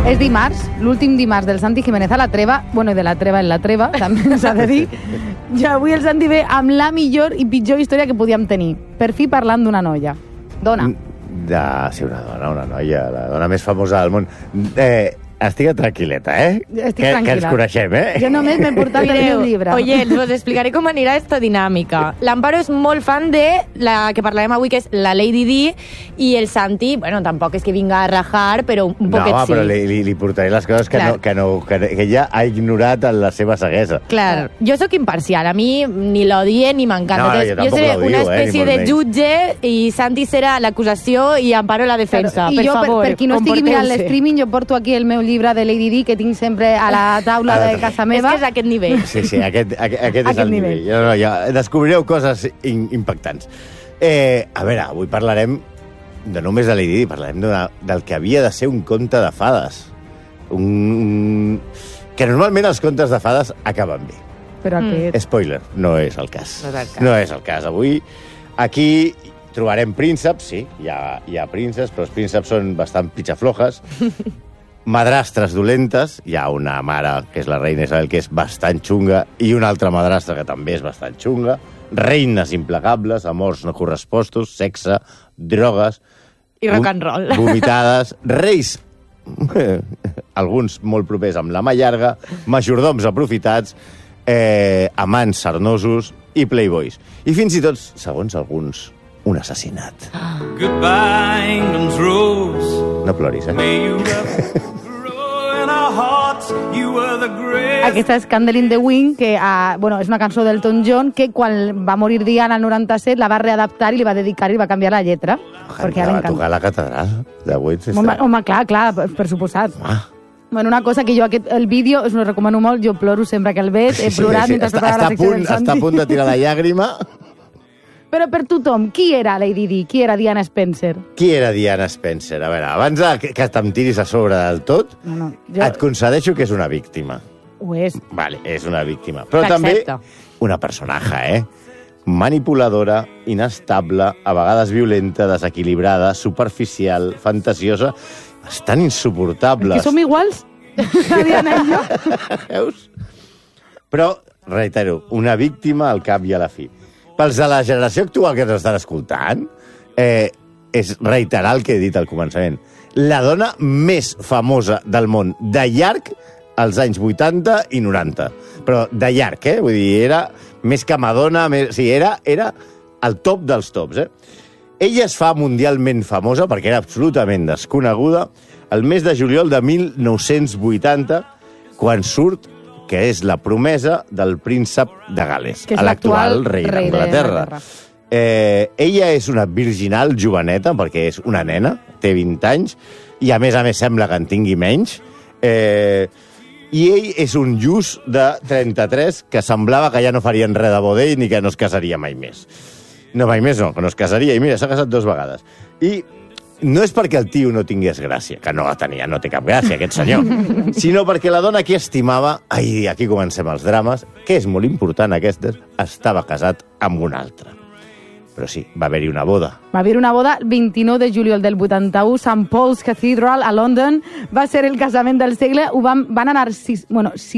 És dimarts, l'últim dimarts del Santi Jiménez a la Treva, bueno, de la Treva en la Treva, també s'ha de dir. I avui el Santi ve amb la millor i pitjor història que podíem tenir. Per fi parlant d'una noia. Dona. Sí, una noia, la dona més famosa del món. Estic tranquil·leta, Estic tranquil·la. Que ens coneixem, Jo només m'he portat el meu llibre. Oye, os explicaré cómo anirà esta dinámica. L'Amparo és molt fan de la que parlarem avui, que és la Lady Di, i el Santi, bueno, tampoc és que vinga a rajar, però un poquet sí. No, però li portaré les coses que ella ha ignorat en la seva ceguesa. Clar, jo sóc imparcial, a mi ni l'odie ni m'encanta. No, jo seré una espècie de menys. jutge i Santi serà l'acusació i Amparo la defensa. I per jo, favor, per qui no estigui mirant l'streaming, jo porto aquí el meu llibre de Lady Di, que tinc sempre a la taula de casa meva. És que és aquest nivell. Sí, aquest és el nivell. Ja descobrireu coses impactants. A veure, avui parlarem no només de Lady Di, parlarem del que havia de ser un conte de fades. Que normalment els contes de fades acaben bé. Però Spoiler, no és el cas. No és el cas. Avui, aquí trobarem prínceps, sí, hi ha prínceps, però els prínceps són bastant pitxaflojes. Madrastres dolentes, hi ha una mare, que és la reina Isabel, que és bastant xunga, i una altra madrastra, que també és bastant xunga, reines implacables, amors no correspostos, sexe, drogues... I rock and roll. Vomitades, reis, alguns molt propers amb la mà llarga, majordoms aprofitats, amants sarnosos i playboys. I fins i tot, segons alguns, un assassinat. Goodbye, England's rose. No ploris, Aquesta és Candle in the Wind, que és una cançó d'Elton John, que quan va morir Diana al 97 la va readaptar i li va dedicar i li va canviar la lletra. Perquè va tocar a la catedral de Westminster. Home, clar, per suposat. Bueno, una cosa que jo, el vídeo, us ho recomano molt, jo ploro sempre que el veig, he plorat mentre preparava la secció del Santi. Està a punt de tirar la llàgrima. Però per tothom, qui era Lady Di? Qui era Diana Spencer? Qui era Diana Spencer? A veure, abans que te'm tiris a sobre del tot, et concedeixo que és una víctima. Ho és. Vale, és una víctima. Però també una personatge, manipuladora, inestable, a vegades violenta, desequilibrada, superficial, fantasiosa, bastant insuportable. Que som iguals, la Diana i jo. Veus? Però, reitero, una víctima al cap i a la fi. Pels de la generació actual que ens estan escoltant, és reiterar el que he dit al començament. La dona més famosa del món, de llarg, als anys 80 i 90. Però de llarg, Vull dir, era més que Madonna, era el top dels tops, Ella es fa mundialment famosa, perquè era absolutament desconeguda, el mes de juliol de 1980, quan surt que és la promesa del príncep de Gales, a l'actual rei d'Anglaterra. Ella és una virginal joveneta, perquè és una nena, té 20 anys, i a més sembla que en tingui menys, i ell és un lluç de 33 que semblava que ja no farien res de bodell ni que no es casaria mai més. No, mai més no, que no es casaria, i mira, s'ha casat 2 vegades. I no és perquè el tio no tingués gràcia, que no la tenia, no té cap gràcia, aquest senyor, sinó perquè la dona que estimava, aquí comencem els drames, que és molt important aquesta, estava casat amb un altre. Però sí, va haver-hi una boda. Va haver una boda el 29 de juliol del 81, St. Paul's Cathedral, a London. Va ser el casament del segle. Van anar